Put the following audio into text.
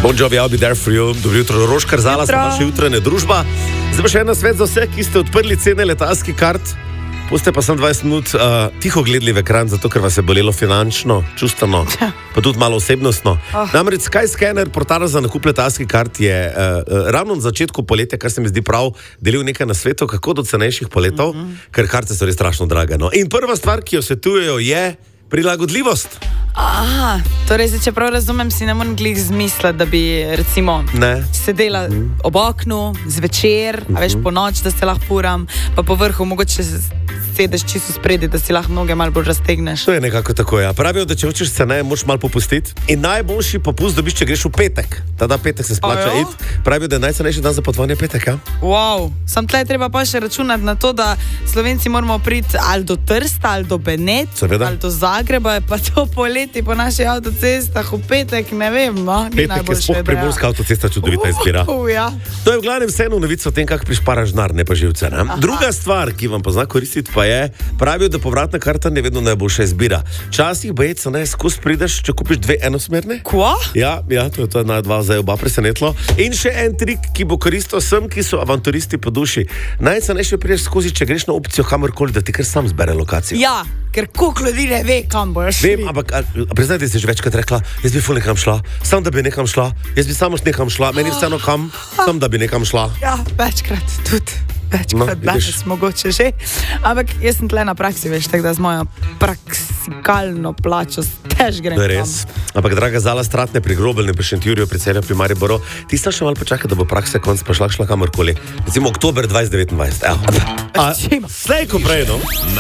Bon Jovi, I'll be there for you. Dobro jutro, Roškar Zala, smo naša jutranja družba. Zdaj pa še ena svet za vse, ki ste odprli cene letalskih kart. Poste pa sem 20 minut tiho gledali v ekran, zato ker vas je bolelo finančno, čustveno, pa tudi malo osebnostno. Namreč Skyscanner, portal za nakup letalskih kart, je ravno na začetku poletja, kar se mi zdi prav, delil nekaj na svetu, kako do cenejših poletov, ker karte so res strašno drage. No. In prva stvar, ki jo svetujejo, je prilagodljivost. Aha, torej, če prav razumem, si ne morem glih zmisliti, da bi recimo sedela ob oknu zvečer, a veš po noč, da se lahko puram, pa po vrhu mogoče sedeš čisto spredi, da si lahko noge malo bolj raztegneš. To je nekako tako, ja. Pravijo, da če hočeš ceneje, moraš malo popustiti. In najboljši popust dobiš, če greš v petek. Tada petek se splača iti. Pravijo, da je najcenejši dan za potovanje petek, ja. Wow, sam tle treba pa še računati na to, da Slovenci moramo priti ali do Trsta, ali do Benetk, ali do Zagreba, pa to poleti po naših avtocestah v petek, ne vem, no? Petek je sploh primorska avtocesta čudovita izbira. Ja. To je v glavnem vseeno novica o tem, kako prišparaš denar, ne pa živce. Ne? Druga stvar, ki vam pozna koristiti, pa je, pravijo, da povratna karta ne vedno najboljša izbira. Včasih bejec, ne, skozi prideš, če kupiš dve enosmerne. Kva? Ja, to je na dva zdaj oba presenetlo. In še en trik, ki bo koristil vsem, ki so avanturisti po duši. Najcenejše prideš skozi, če greš na opcijo kamorkoli, da ti kar sam zbere lokacijo. Ja, ker koliko ljudi ne ve, kam boš šli. Vem, ampak priznajte, si že večkrat rekla, jaz bi ful nekam šla, sam da bi nekam šla, jaz bi samo nekam šla, meni vseeno kam, sam da bi nekam šla. Ja, večkrat tudi. Večkrat danes mogoče že. Ampak jaz sem tle na praksi, veš, tako da z mojo praksikalno plačo tež grem tam. Res. Ampak, draga Zala, Stratne pri Grobelnem, pri Šentjurju, pri Celju, pri Mariboru, ti sta še malo počakati, da bo praksa konc pa šla kamorkoli. Recimo oktober 2029. Slej ko prej, no?